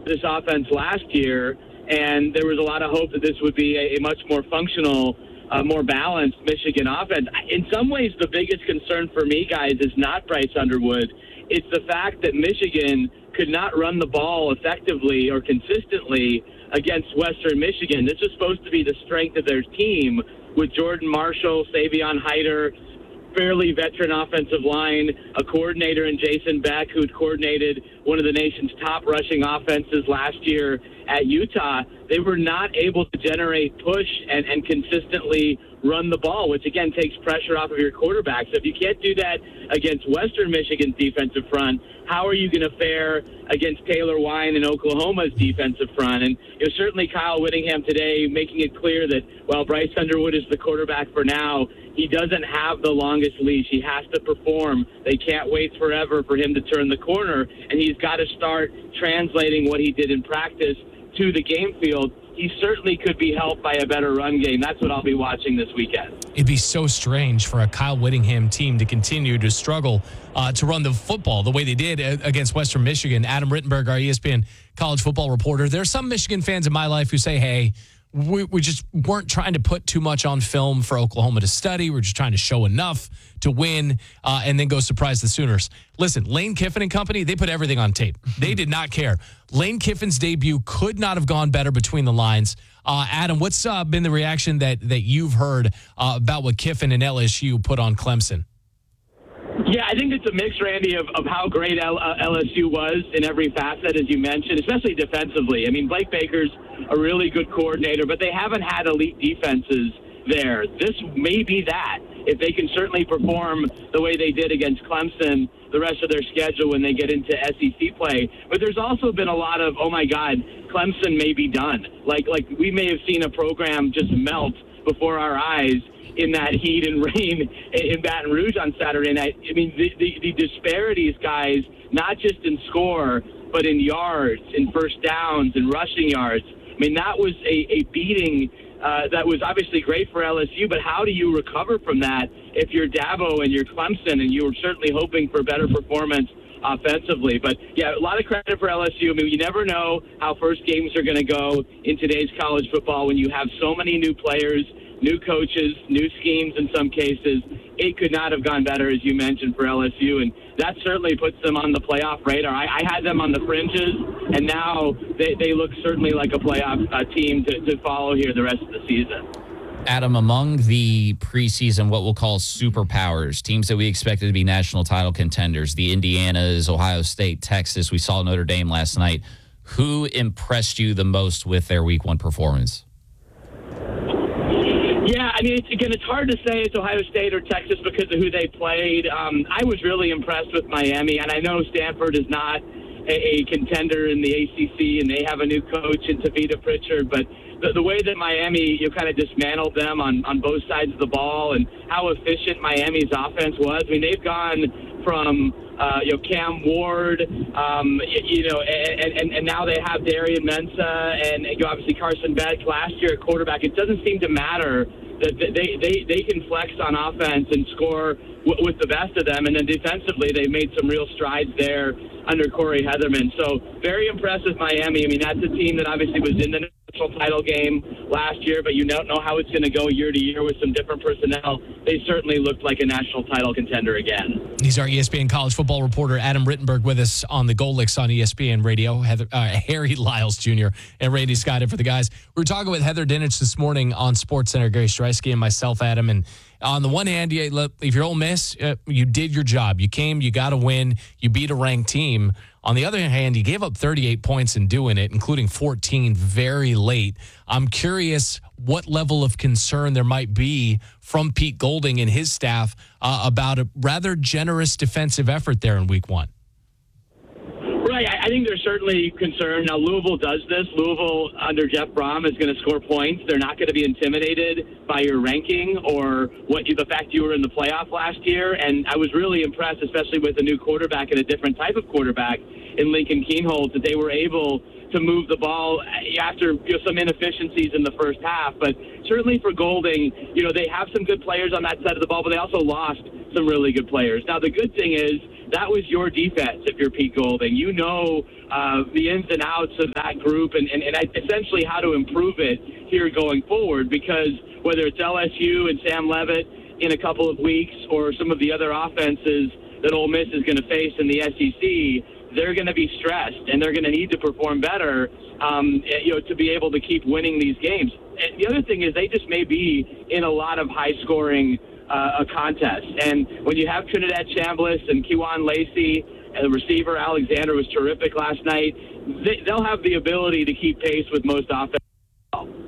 this offense last year, and there was a lot of hope that this would be a much more functional, more balanced Michigan offense. In some ways, the biggest concern for me, guys, is not Bryce Underwood. It's the fact that Michigan could not run the ball effectively or consistently against Western Michigan. This is supposed to be the strength of their team with Jordan Marshall, Savion Hyder, fairly veteran offensive line, a coordinator in Jason Beck, who'd coordinated one of the nation's top rushing offenses last year at Utah. They were not able to generate push and consistently run the ball, which, again, takes pressure off of your quarterback. So if you can't do that against Western Michigan's defensive front, how are you going to fare against Taylor Wine and Oklahoma's defensive front? And certainly Kyle Whittingham today making it clear that, while Bryce Underwood is the quarterback for now, he doesn't have the longest leash. He has to perform. They can't wait forever for him to turn the corner, and he's got to start translating what he did in practice to the game field. He certainly could be helped by a better run game. That's what I'll be watching this weekend. It'd be so strange for a Kyle Whittingham team to continue to struggle to run the football the way they did against Western Michigan. Adam Rittenberg, our ESPN college football reporter. There are some Michigan fans in my life who say, hey, we just weren't trying to put too much on film for Oklahoma to study. We're just trying to show enough to win and then go surprise the Sooners. Listen, Lane Kiffin and company, they put everything on tape. They did not care. Lane Kiffin's debut could not have gone better between the lines. Adam, what's been the reaction that you've heard about what Kiffin and LSU put on Clemson? Yeah, I think it's a mix, Randy, of how great LSU was in every facet, as you mentioned, especially defensively. I mean, Blake Baker's a really good coordinator, but they haven't had elite defenses there. This may be that. If they can certainly perform the way they did against Clemson the rest of their schedule when they get into SEC play. But there's also been a lot of, oh, my God, Clemson may be done. Like we may have seen a program just melt before our eyes in that heat and rain in Baton Rouge on Saturday night. I mean, the disparities, guys, not just in score, but in yards, in first downs, and rushing yards. I mean, that was a beating that was obviously great for LSU, but how do you recover from that if you're Dabo and you're Clemson and you're certainly hoping for better performance offensively? But, yeah, a lot of credit for LSU. I mean, you never know how first games are going to go in today's college football when you have so many new players, new coaches, new schemes in some cases. It could not have gone better, as you mentioned, for LSU, and that certainly puts them on the playoff radar. I had them on the fringes, and now they look certainly like a playoff team to follow here the rest of the season. Adam, among the preseason, what we'll call superpowers, teams that we expected to be national title contenders, the Indianas, Ohio State, Texas, we saw Notre Dame last night. Who impressed you the most with their Week 1 performance? Yeah, I mean, it's hard to say it's Ohio State or Texas because of who they played. I was really impressed with Miami, and I know Stanford is not a contender in the ACC, and they have a new coach in Tavita Pritchard, but the way that Miami, kind of dismantled them on both sides of the ball and how efficient Miami's offense was. I mean, they've gone from Cam Ward, and now they have Darian Mensah and obviously Carson Beck last year at quarterback. It doesn't seem to matter that they can flex on offense and score with the best of them. And then defensively, they made some real strides there under Corey Heatherman. So very impressive Miami. I mean, that's a team that obviously was in the national title game last year, but you don't know how it's going to go year to year with some different personnel. They certainly looked like a national title contender again. He's our ESPN college football reporter, Adam Rittenberg, with us on the Goal Licks on ESPN Radio. Harry Lyles Jr. and Randy Scott in for the guys. We were talking with Heather Dinich this morning on SportsCenter, Gary Streisky and myself, Adam, and on the one hand, if you're Ole Miss, you did your job. You came, you got to win, you beat a ranked team. On the other hand, you gave up 38 points in doing it, including 14 very late. I'm curious what level of concern there might be from Pete Golding and his staff about a rather generous defensive effort there in Week 1. Right. I think they're certainly concerned. Now, Louisville does this. Louisville, under Jeff Brom, is going to score points. They're not going to be intimidated by your ranking or the fact you were in the playoff last year. And I was really impressed, especially with a new quarterback and a different type of quarterback in Lincoln Kienholz, that they were able to move the ball after some inefficiencies in the first half. But certainly for Golding, they have some good players on that side of the ball, but they also lost some really good players. Now, the good thing is that was your defense if you're Pete Golding. You know the ins and outs of that group and essentially how to improve it here going forward, because whether it's LSU and Sam Leavitt in a couple of weeks or some of the other offenses that Ole Miss is going to face in the SEC, they're going to be stressed and they're going to need to perform better to be able to keep winning these games. And the other thing is they just may be in a lot of high-scoring contests. And when you have Trinidad Chambliss and Kewan Lacey, and the receiver Alexander was terrific last night, they'll have the ability to keep pace with most offenses.